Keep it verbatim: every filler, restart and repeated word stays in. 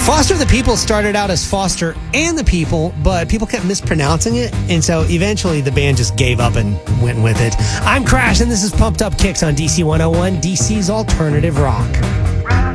Foster the People started out as Foster and the People, but people kept mispronouncing it, and so eventually the band just gave up and went with it. I'm Crash, and this is Pumped Up Kicks on D C one oh one, D C's alternative rock.